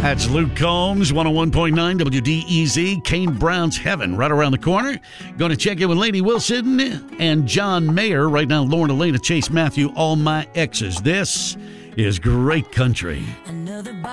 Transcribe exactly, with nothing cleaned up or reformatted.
That's Luke Combs, one oh one point nine W D E Z. Kane Brown's Heaven right around the corner. Going to check in with Lady Wilson and John Mayer. Right now, Lauren Elena, Chase Matthew, All My Exes. This is Great Country. Another